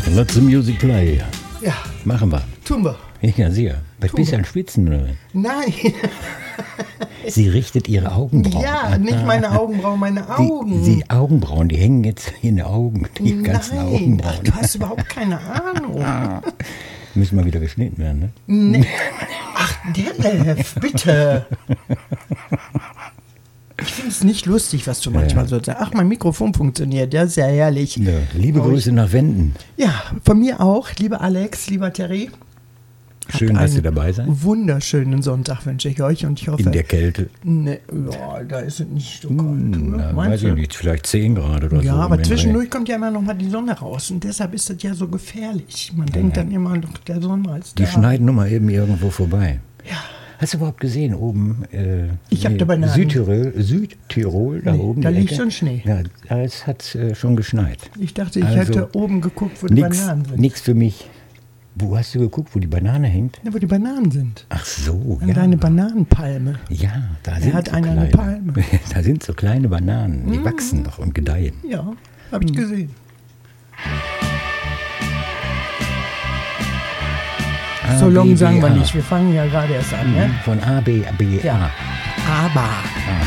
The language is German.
Let the music play. Ja, Machen wir. tun wir. Ja, sicher. Was bist du am Schwitzen, oder? Nein, Sie richtet ihre Augenbrauen. ja, nicht meine Augenbrauen, meine Augen. Die Augenbrauen, die hängen jetzt in den Augen. Die ganzen Nein, ach, Augenbrauen. du hast überhaupt keine Ahnung. Müssen mal wieder geschnitten werden, ne? Nee. Ach, Deref, bitte. Ich finde es nicht lustig, was du manchmal so sagst. Ach, mein Mikrofon funktioniert, das ist ja herrlich. Ja, liebe Grüße nach Wenden. Ja, von mir auch, lieber Alex, lieber Terry. Schön, dass Sie dabei seid. Wunderschönen Sonntag wünsche ich euch und ich hoffe... In der Kälte. Ne, ja, da ist es nicht so kalt. Na, Meinst weiß du? ich nicht, vielleicht 10 Grad oder so. Ja, aber im zwischendurch kommt ja immer noch mal die Sonne raus und deshalb ist das ja so gefährlich. Man denkt dann immer, doch, der Sonnenreiz ist Die da. schneiden nur mal eben irgendwo vorbei. Ja. Hast du überhaupt gesehen, oben Ich hab da Bananen. Südtirol, da Nee, oben da die liegt Ecke? schon Schnee. Ja, es hat schon geschneit. Ich dachte, ich Also, hätte oben geguckt, wo die Bananen sind. Nix für mich. Wo hast du geguckt, wo die Banane hängt? Ja, wo die Bananen sind. Ach so, An ja. deine Bananenpalme. Ja, da sind hat so einer eine kleine. Palme. Da sind so kleine Bananen, die wachsen noch und gedeihen. Ja, habe ich gesehen. A, So B, lang B, sagen wir A. nicht. Wir fangen ja gerade erst an, ne? Von A, B, B, Ja. A. Aber. Aha.